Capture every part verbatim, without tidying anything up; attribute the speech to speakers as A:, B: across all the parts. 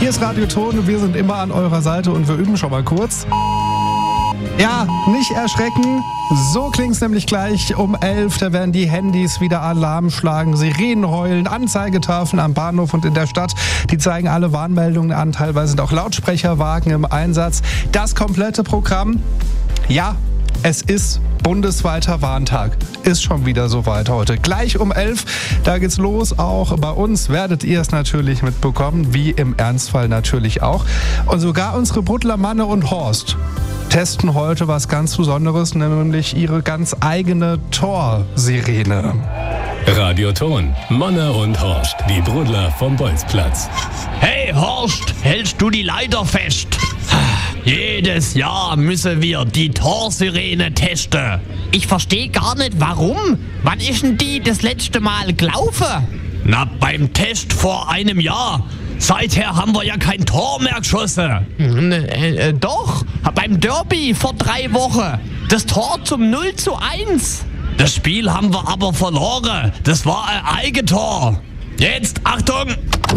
A: Hier ist Radio Ton und wir sind immer an eurer Seite und wir üben schon mal kurz. Ja, nicht erschrecken. So klingt's nämlich gleich um elf. Da werden die Handys wieder Alarm schlagen, Sirenen heulen, Anzeigetafeln am Bahnhof und in der Stadt. Die zeigen alle Warnmeldungen an. Teilweise sind auch Lautsprecherwagen im Einsatz. Das komplette Programm. Ja, es ist bundesweiter Warntag. Ist schon wieder soweit heute. Gleich um elf, da geht's los. Auch bei uns werdet ihr es natürlich mitbekommen, wie im Ernstfall natürlich auch. Und sogar unsere Butler Manne und Horst testen heute was ganz Besonderes, nämlich ihre ganz eigene Tor-Sirene.
B: Radio Ton, Manne und Horst, die Brudler vom Bolzplatz.
C: Hey Horst, hältst du die Leiter fest? Jedes Jahr müssen wir die Torsirene testen.
D: Ich verstehe gar nicht, warum. Wann ist denn die das letzte Mal gelaufen?
C: Na, beim Test vor einem Jahr. Seither haben wir ja kein Tor mehr geschossen.
D: Äh, äh, doch, beim Derby vor drei Wochen. Das Tor zum null zu eins.
C: Das Spiel haben wir aber verloren. Das war ein Eigentor. Jetzt, Achtung!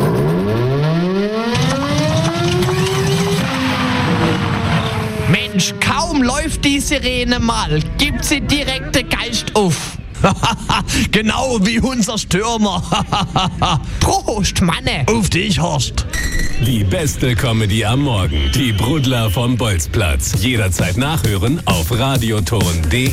D: Mensch, kaum läuft die Sirene mal, gibt sie direkt den Geist auf.
C: Genau wie unser Stürmer.
D: Prost, Manne.
C: Auf dich, Horst.
B: Die beste Comedy am Morgen. Die Brudler vom Bolzplatz. Jederzeit nachhören auf radioton punkt de.